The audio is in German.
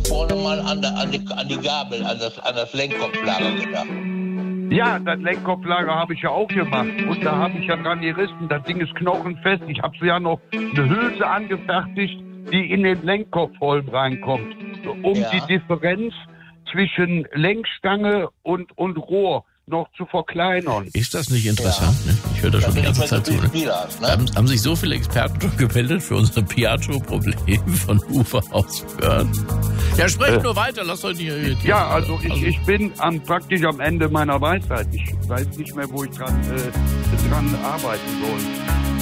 vorne mal an die Gabel, an das Lenkkopflager gedacht. Ja, das Lenkkopflager habe ich ja auch gemacht. Und da habe ich ja dran gerissen. Das Ding ist knochenfest. Ich habe so ja noch eine Hülse angefertigt, die in den Lenkkopfholm reinkommt. Um die Differenz zwischen Lenkstange und Rohr noch zu verkleinern. Ist das nicht interessant? Ja. Ne? Ich höre das schon die ganze Zeit zu. Ne? Haben sich so viele Experten schon gemeldet für unser Piaggio-Problem von Uwe aus Börn. Ja, sprecht nur weiter, lasst euch nicht irritieren. Ja, also ich bin praktisch am Ende meiner Weisheit. Ich weiß nicht mehr, wo ich dran arbeiten soll.